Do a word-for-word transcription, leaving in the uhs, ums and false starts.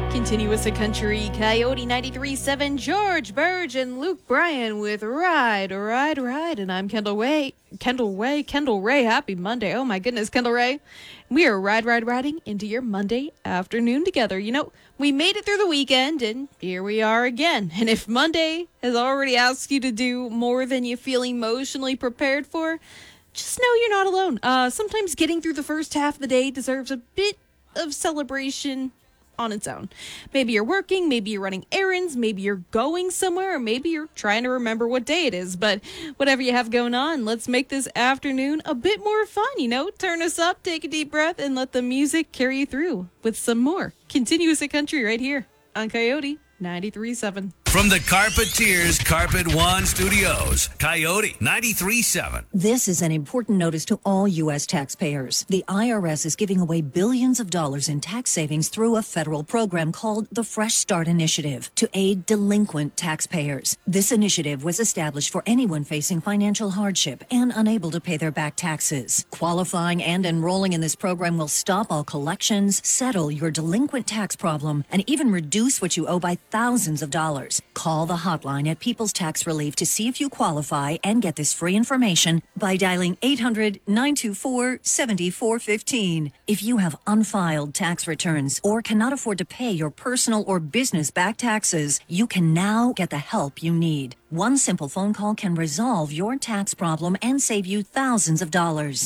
Continuous a Country, Coyote ninety-three point seven, George Burge, and Luke Bryan with Ride, Ride, Ride. And I'm Kendall Way. Kendall Way, Kendall Ray. Happy Monday. Oh my goodness, Kendall Ray. We are Ride, Ride, Riding into your Monday afternoon together. You know, we made it through the weekend, and here we are again. And if Monday has already asked you to do more than you feel emotionally prepared for, just know you're not alone. Uh, sometimes getting through the first half of the day deserves a bit of celebration on its own. Maybe you're working, maybe you're running errands, maybe you're going somewhere, or maybe you're trying to remember what day it is. But whatever you have going on, let's make this afternoon a bit more fun, you know? Turn us up, take a deep breath, and let the music carry you through with some more Continuous a Country right here on Coyote ninety-three point seven. From the Carpeteers Carpet One Studios, Coyote ninety-three point seven. This is an important notice to all U S taxpayers. The I R S is giving away billions of dollars in tax savings through a federal program called the Fresh Start Initiative to aid delinquent taxpayers. This initiative was established for anyone facing financial hardship and unable to pay their back taxes. Qualifying and enrolling in this program will stop all collections, settle your delinquent tax problem, and even reduce what you owe by thousands of dollars. Call the hotline at People's Tax Relief to see if you qualify and get this free information by dialing eight hundred, nine two four, seven four one five. If you have unfiled tax returns or cannot afford to pay your personal or business back taxes, you can now get the help you need. One simple phone call can resolve your tax problem and save you thousands of dollars.